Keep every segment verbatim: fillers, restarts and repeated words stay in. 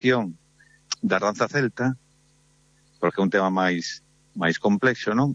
cuestión da danza celta, porque é un tema máis máis complexo, non?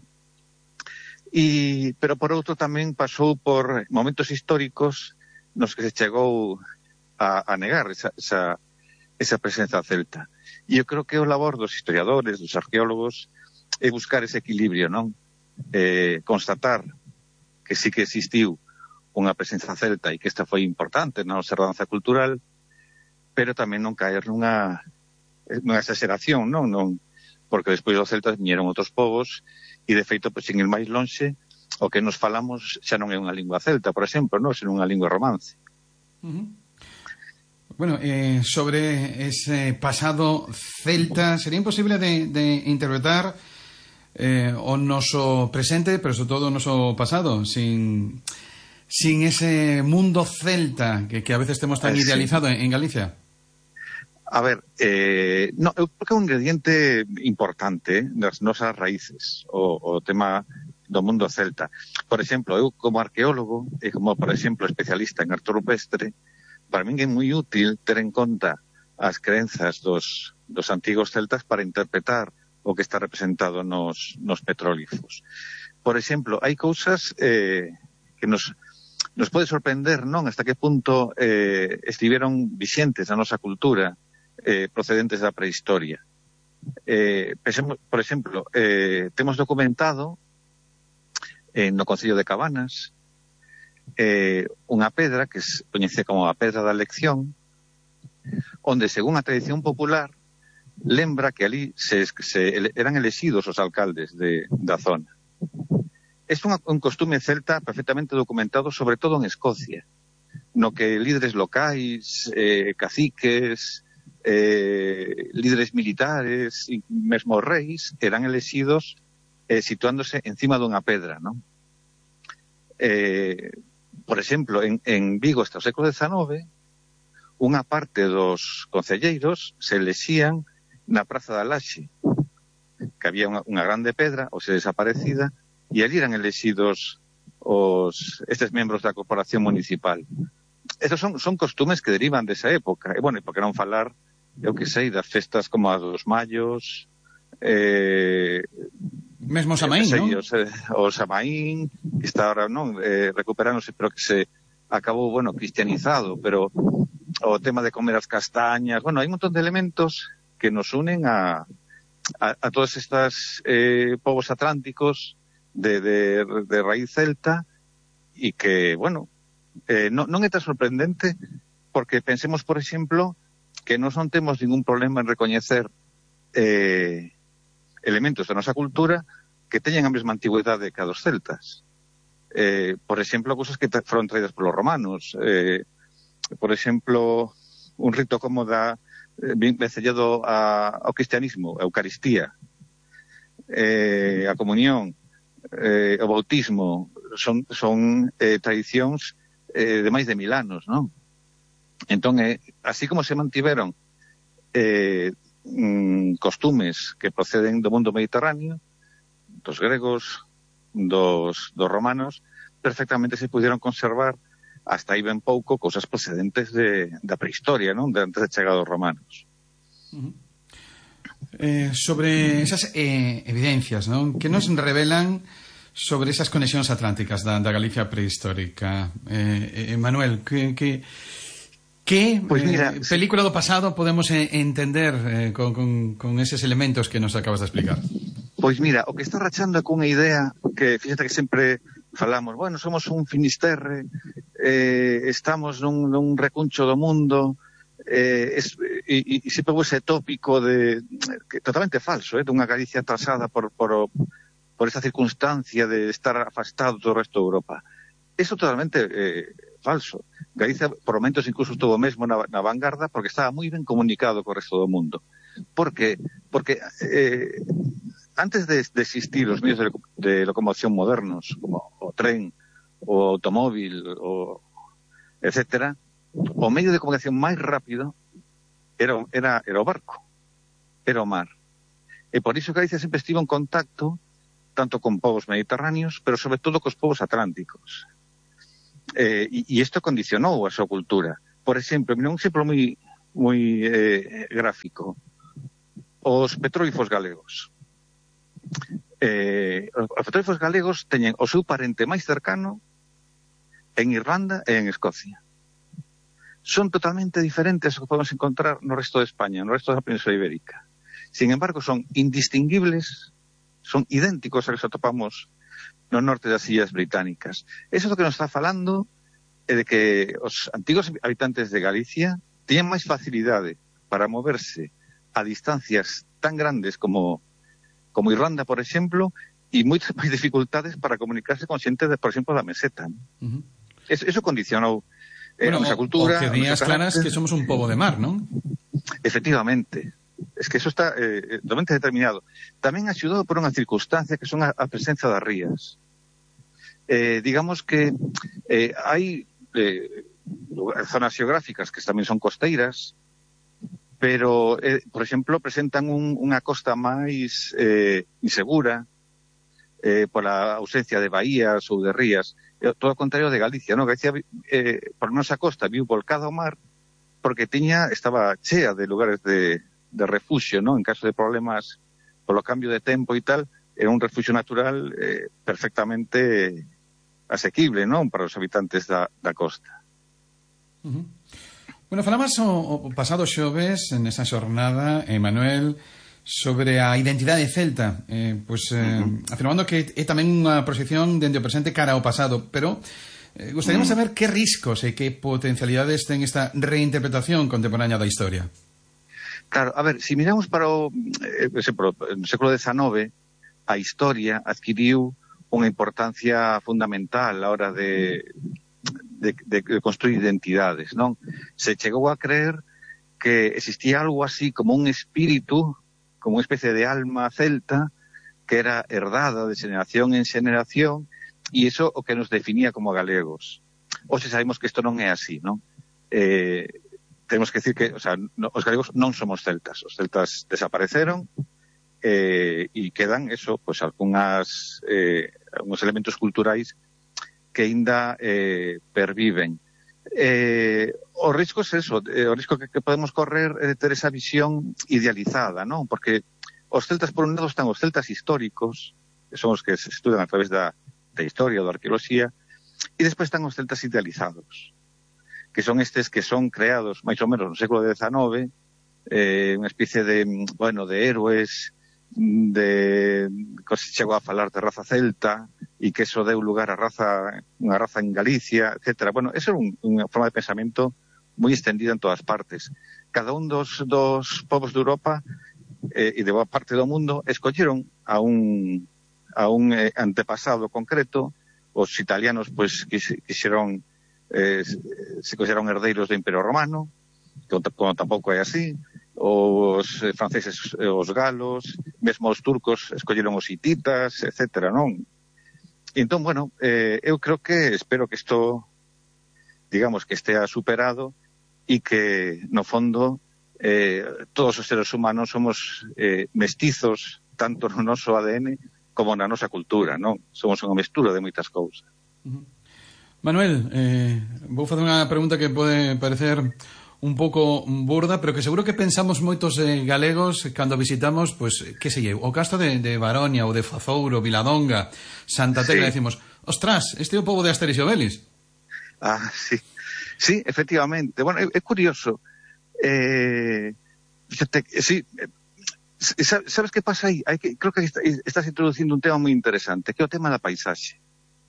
E, pero por outro tamén pasou por momentos históricos nos que se chegou a, a negar esa, esa, esa presenza celta. E eu creo que o labor dos historiadores, dos arqueólogos, é buscar ese equilibrio, non? Eh, constatar que sí que existiu unha presenza celta e que esta foi importante na nosa danza cultural, pero tamén non caer nunha, nunha exageración, non? non porque despois dos celtas viñeron outros povos e, de feito, pois, en el máis lonxe, o que nos falamos xa non é unha lingua celta, por exemplo, non? Senón unha lingua romance. Uh-huh. Bueno, eh, sobre ese pasado celta, sería imposible de, de interpretar eh, o noso presente, pero sobre todo o noso pasado, sin, sin ese mundo celta que, que a veces temos tan eh, idealizado sí. en, en Galicia. A ver, eh, no, eu creo que é un ingrediente importante das nosas raíces, o, o tema do mundo celta. Por exemplo, eu como arqueólogo e como, por exemplo, especialista en arte rupestre, para min é moi útil ter en conta as crenzas dos, dos antigos celtas para interpretar o que está representado nos, nos petróglifos. Por exemplo, hai cousas eh, que nos, nos pode sorprender, non? Hasta que punto eh, estiveron vixentes na nosa cultura, Eh, procedentes da prehistoria. Eh, pensemos, por exemplo, eh, temos documentado eh, no Concello de Cabanas eh, unha pedra que se coñece como a Pedra da Elección, onde, según a tradición popular, lembra que ali se, se eran elexidos os alcaldes de, da zona. É un, un costume celta perfectamente documentado, sobre todo en Escocia, no que líderes locais, eh, caciques, Eh, líderes militares e mesmo reis eran elexidos eh, situándose encima dunha pedra, non? Eh, por exemplo, en, en Vigo hasta o século dezenove, unha parte dos concelleiros se elexían na Praza da Laxe, que había unha, unha grande pedra, ou se desaparecida, e ali eran elexidos os, estes membros da corporación municipal. Estos son, son costumes que derivan desa época. E, bueno, e por que non falar, eu que sei, das festas como as dos Mallos, eh, mesmo Samaín, sei, non? O, o Samaín, que está ahora, non, eh, recuperándose, pero que se acabou, bueno, cristianizado, pero o tema de comer as castañas, bueno, hai un montón de elementos que nos unen a, a, a todos estos eh, povos atlánticos de, de, de raíz celta e que, bueno, eh, non, non é tan sorprendente porque pensemos, por exemplo, que non non temos ningún problema en recoñecer eh, elementos da nosa cultura que teñen a mesma antigüedade que a dos celtas. Eh, por exemplo, cousas que foron traídas polos romanos. Eh, por exemplo, un rito como da eh, vencellado a, ao cristianismo, a Eucaristía, eh, a comunión, eh, o bautismo, son, son eh, tradicións eh, de máis de mil anos, non? Entón, eh, así como se mantiveron eh, mm, costumes que proceden do mundo mediterráneo, dos gregos, dos, dos romanos, perfectamente se pudieron conservar hasta aí ben pouco cousas procedentes de, da prehistoria, non? De antes de chegar dos romanos. Uh-huh. Eh, sobre esas eh, evidencias, non? Que nos revelan sobre esas conexións atlánticas da, da Galicia prehistórica. Eh, eh, Manuel, que... que Que pues mira, eh, película do pasado podemos eh, entender eh, con, con, con eses elementos que nos acabas de explicar? Pois mira, o que está rachando é cunha idea que, fíjate que sempre falamos, bueno, somos un Finisterre, eh, estamos nun, nun recuncho do mundo, eh, es, e, e sempre ese tópico de, que totalmente falso, eh, dunha Galicia atrasada por, por, por esa circunstancia de estar afastado do resto de Europa. Eso totalmente eh, falso. Galicia, por momentos, incluso estuvo mesmo na, na vanguarda porque estaba moi ben comunicado co resto do mundo. Por que? Porque eh, antes de, de existir os medios de, de locomoción modernos, como o tren, o automóvil, o etcétera, o medio de comunicación máis rápido era, era, era o barco, era o mar. E por iso Galicia sempre estivo en contacto tanto con povos mediterráneos, pero sobre todo cos povos atlánticos. Eh, e isto condicionou a súa cultura. Por exemplo, un exemplo moi moi eh, gráfico. Os petróglifos galegos. Eh, os petróglifos galegos teñen o seu parente máis cercano en Irlanda e en Escocia. Son totalmente diferentes ao que podemos encontrar no resto de España, no resto da Península Ibérica. Sin embargo, son indistinguibles, son idénticos a que se atopamos no norte das Illas Británicas. Eso é o que nos está falando é de que os antigos habitantes de Galicia tiñan máis facilidade para moverse a distancias tan grandes como, como Irlanda, por exemplo, e moitas máis dificultades para comunicarse con xente, de, por exemplo, da meseta. Uh-huh. Eso, eso condicionou eh, bueno, a nosa cultura. O que días claras que somos un pobo de mar, non? Efectivamente. Es que eso está eh, totalmente determinado. Tamén axudado por unha circunstancia que son a, a presenza das rías. Eh, digamos que eh, hai eh, zonas xeográficas que tamén son costeiras, pero, eh, por exemplo, presentan un, unha costa máis eh, insegura eh, pola ausencia de baías ou de rías. Eh, todo o contrario de Galicia, ¿no? Galicia, eh, por nosa costa, viu volcada ao mar porque tiña, estaba chea de lugares de, de refuxio, ¿no? En caso de problemas polo cambio de tempo e tal, era un refugio natural eh, perfectamente asequible, ¿no? Para os habitantes da, da costa. Uh-huh. Bueno, falamos o, o pasado xoves nesa xornada, Emanuel, sobre a identidade celta, eh, pues, eh, uh-huh. afirmando que é tamén unha proxección dende o presente cara ao pasado, pero eh, gostaríamos uh-huh. saber que riscos e que potencialidades ten esta reinterpretación contemporánea da historia. Claro, a ver, se si miramos para o eh, exemplo, no século dezenove, a historia adquiriu unha importancia fundamental a hora de De, de, de construir identidades, non? Se chegou a creer que existía algo así como un espírito, como unha especie de alma celta que era herdada de xeneración en xeneración, e iso o que nos definía como galegos. Hoxe sabemos que isto non é así, non? Eh, temos que decir que, o sea, no, os galegos non somos celtas, os celtas desapareceron eh, e quedan eso, pues algunhas eh, algúns elementos culturais que ainda eh, perviven. Eh, o risco é eso, eh, o risco que, que podemos correr é de ter esa visión idealizada, non? Porque os celtas, por un lado, están os celtas históricos, que son os que se estudan a través da, da historia ou da arqueoloxía, e despois están os celtas idealizados, que son estes que son creados máis ou menos no século dezenove, eh, unha especie de, bueno, de héroes, de que se chegou a falar de raza celta e que eso deu lugar a raza, unha raza en Galicia, etcétera. Bueno, eso é un, unha forma de pensamento moi extendida en todas partes. Cada un dos, dos povos de Europa eh, e de boa parte do mundo escolleron a un, a un eh, antepasado concreto. Os italianos, pues, quixeron eh, se consideraron herdeiros do Imperio Romano, como tampouco é así. Os franceses, os galos, mesmo os turcos escolleron os hititas, etcétera, non? E entón, bueno, eh, eu creo que, espero que isto, digamos, que estea superado e que, no fondo, eh, todos os seres humanos somos eh, mestizos, tanto no noso A D N como na nosa cultura, non? Somos unha mestura de moitas cousas. Uh-huh. Manuel, eh, vou facer unha pregunta que pode parecer un pouco burda, pero que seguro que pensamos moitos eh, galegos cando visitamos, pues, que sei eu, o castro de, de Baronia ou de Fazouro, Viladonga, Santa Tecla, sí. Decimos, ostras, este é o pobo de Asterix e Obelix. Ah, sí, sí, efectivamente. Bueno, é, é curioso. Eh, fíjate, sí, eh, sabes que pasa aí? Hai que, creo que estás introducindo un tema moi interesante, que é o tema da paisaxe.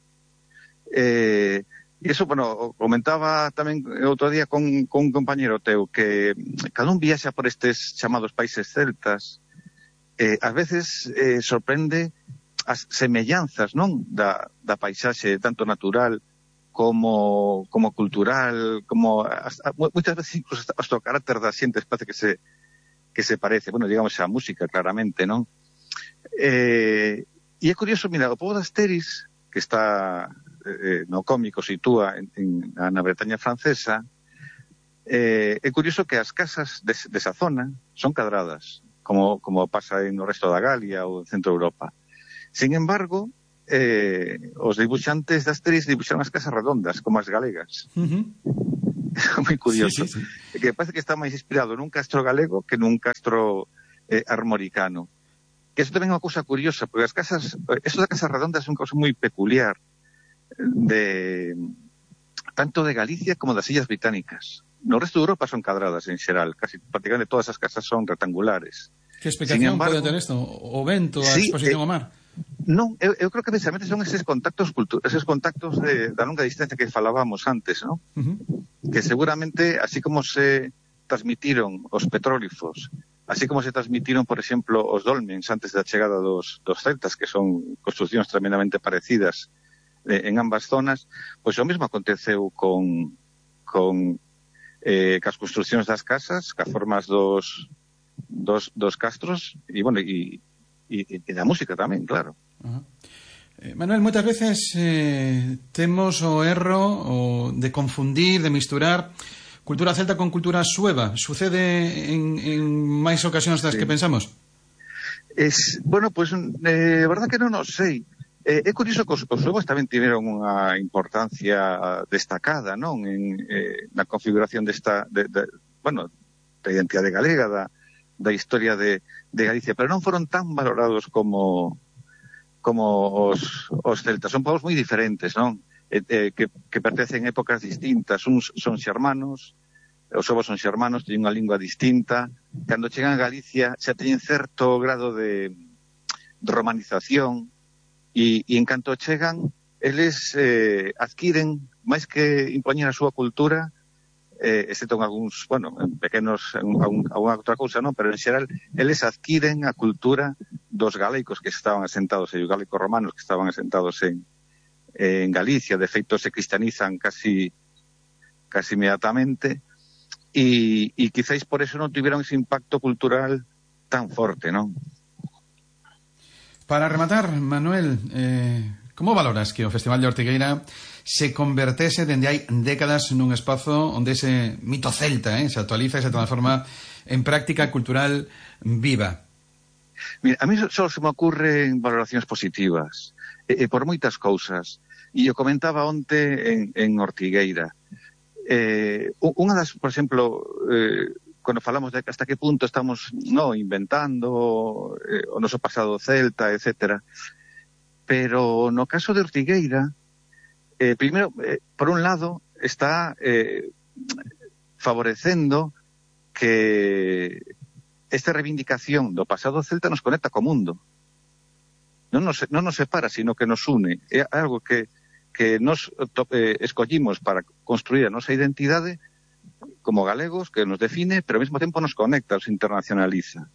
Eh... E iso, bueno, comentaba tamén outro día con, con un compañero teu que cada un viaxa por estes chamados países celtas, eh, ás veces eh, sorprende as semellanzas, non? Da, da paisaxe tanto natural como, como cultural, como hasta, moitas veces incluso hasta, hasta o carácter das xentes parece que se, que se parece, bueno, digamos a música claramente, non? Eh, e é curioso, mira, o pobo de Asterix, que está eh, no cómico sitúa en, en, na Bretaña francesa, eh, é curioso que as casas de, desa zona son cadradas, como, como pasa no resto da Galia ou centro de Europa. Sin embargo, eh, os dibuixantes de Asterix dibuixaron as casas redondas, como as galegas. Uh-huh. moi curioso, sí, sí, sí. que parece que está máis inspirado nun castro galego que nun castro eh, armoricano. Que eso tamén é unha cousa curiosa, porque as casas, eso da Casa Redonda é unha cousa moi peculiar, de tanto de Galicia como das Illas Británicas. No resto de Europa son cadradas en xeral, casi prácticamente todas as casas son rectangulares. Que explicación embargo, pode ter isto? O vento, a sí, exposición eh, ao mar? Non, eu, eu creo que precisamente son eses contactos cultu- eses contactos de, da longa distancia que falábamos antes, ¿no? Uh-huh. Que seguramente, así como se transmitiron os petróglifos, así como se transmitiron, por exemplo, os dolmens antes da chegada dos, dos celtas, que son construccións tremendamente parecidas eh, en ambas zonas, pois o mesmo aconteceu con, con eh, cas construccións das casas, cas formas dos, dos, dos castros, e, bueno, e E, e da música tamén, claro. Uh-huh. eh, Manuel, moitas veces eh, temos o erro o de confundir, de misturar cultura celta con cultura sueva. Sucede en, en máis ocasións das sí. que pensamos? Es, bueno, pues, eh, verdad que non o sei. Eh, é curioso que os, os suevos tamén tiveron unha importancia destacada, non? En, eh, na configuración desta, de, de, bueno, da identidade galega, da, da historia de de Galicia, pero non foron tan valorados como como os, os celtas. Son povos moi diferentes, non? Eh, eh, que, que pertencen a épocas distintas. Uns son xermanos, os ovos son xermanos, teñen unha lingua distinta. Cando chegan a Galicia xa teñen certo grado de, de romanización e, e en canto chegan, eles eh, adquiren, máis que impoñer a súa cultura, Eh, excepto en algúns, bueno, en pequenos, en alguna outra cousa, non, pero en xeral, eles adquiren a cultura dos galecos que estaban asentados, e os galecos romanos que estaban asentados en, en Galicia. De feito, se cristianizan casi, casi inmediatamente, e, e quizáis por eso non tiveron ese impacto cultural tan forte, non? Para rematar, Manuel, eh, como valoras que o Festival de Ortigueira se convertese dende hai décadas nun espazo onde ese mito celta eh, se actualiza e se transforma en práctica cultural viva? Mira, a mí só se me ocurren valoracións positivas, e, e por moitas cousas. E eu comentaba onte en, en Ortigueira. Eh, unha das, por exemplo, eh, cando falamos de hasta que punto estamos no inventando eh, o noso pasado celta, etcétera. Pero no caso de Ortigueira, Eh, primero, eh, por un lado, está eh, favorecendo que esta reivindicación do pasado celta nos conecta co mundo. Non nos, non nos separa, sino que nos une. É algo que, que nos eh, escollimos para construir a nosa identidade como galegos, que nos define, pero ao mesmo tempo nos conecta, nos internacionaliza.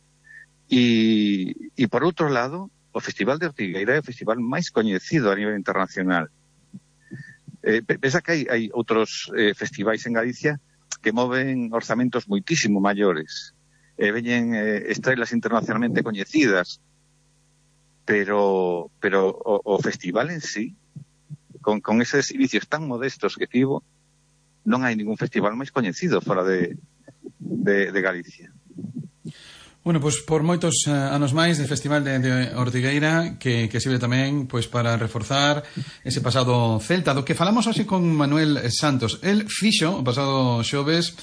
E, e por outro lado, o Festival de Ortigueira é o festival máis coñecido a nivel internacional. Eh, pensa que hai, hai outros eh, festivais en Galicia que moven orzamentos moitísimo maiores. Eh, veñen eh, estrelas internacionalmente coñecidas, pero pero o, o festival en sí, con, con eses inicios tan modestos que tivo, non hai ningún festival máis coñecido fora de, de, de Galicia. Bueno, pois pues, por moitos uh, anos máis de Festival de, de Ortigueira que, que sirve tamén pois, para reforzar ese pasado celta do que falamos hoxe con Manuel Santos. El fixo o pasado xoves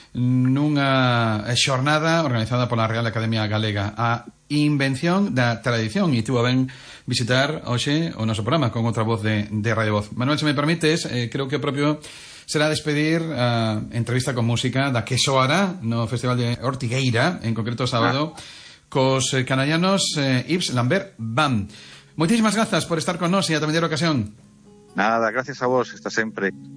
nunha xornada organizada pola Real Academia Galega a invención da tradición e tuvo a ben visitar hoxe o noso programa con outra voz de, de Radio Voz. Manuel, se me permites, eh, creo que o propio será despedir a uh, entrevista con música da que soará no Festival de Ortigueira, en concreto sábado, ah. cos eh, canallanos eh, Yves Lambert Band. Moitísimas grazas por estar con nós e a tamén ocasión. Nada, gracias a vos, está sempre.